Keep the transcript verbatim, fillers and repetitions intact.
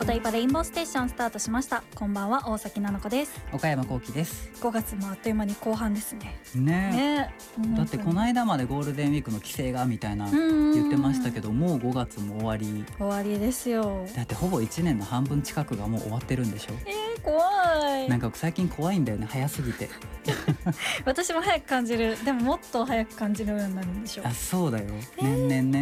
お台場レインボーステーションスタートしました。こんばんは、大崎奈々子です。 岡山幸喜です。 ごがつもあっという間に後半ですね。 ねえ、 ね、 だってこの間までゴールデンウィークの規制がみたいな言ってましたけど、もうごがつも終わり終わりですよ。 だってほぼいちねんの半分近くがもう終わってるんでしょ。 えー、怖い。 なんか最近怖いんだよね、早すぎて私も早く感じる。でももっと早く感じるようになるんでしょう。 あ、そうだよ、年々ね